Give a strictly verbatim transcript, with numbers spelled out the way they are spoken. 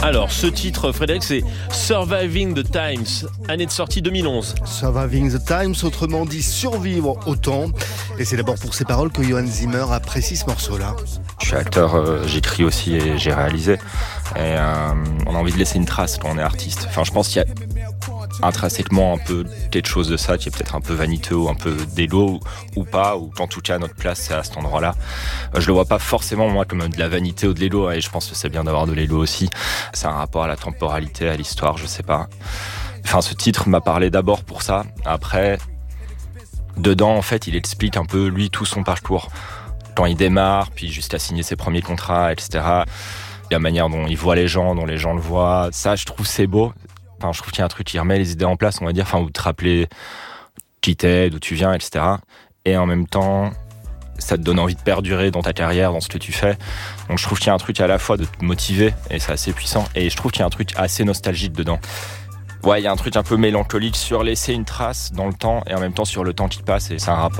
Alors, ce titre, Frédéric, c'est Surviving the Times, année de sortie deux mille onze. Surviving the Times, autrement dit survivre au temps. Et c'est d'abord pour ces paroles que Johann Zimmer apprécie ce morceau-là. Je suis acteur, euh, j'écris aussi et j'ai réalisé. Et euh, on a envie de laisser une trace quand on est artiste. Enfin, je pense qu'il y a intrinsèquement un peu quelque chose de ça qui est peut-être un peu vaniteux ou un peu d'élo ou, ou pas, ou en tout cas notre place c'est à cet endroit-là. Je le vois pas forcément moi comme de la vanité ou de l'élo, et je pense que c'est bien d'avoir de l'élo aussi. C'est un rapport à la temporalité, à l'histoire, je sais pas. Enfin, ce titre m'a parlé d'abord pour ça. Après, dedans en fait il explique un peu lui tout son parcours. Quand il démarre, puis jusqu'à signer ses premiers contrats, et cetera. La manière dont il voit les gens, dont les gens le voient, ça je trouve c'est beau. Enfin, je trouve qu'il y a un truc qui remet les idées en place, on va dire, enfin, ou te rappeler qui t'es, d'où tu viens, et cetera. Et en même temps, ça te donne envie de perdurer dans ta carrière, dans ce que tu fais. Donc je trouve qu'il y a un truc à la fois de te motiver, et c'est assez puissant, et je trouve qu'il y a un truc assez nostalgique dedans. Ouais, il y a un truc un peu mélancolique sur laisser une trace dans le temps, et en même temps sur le temps qui passe, et c'est un rapport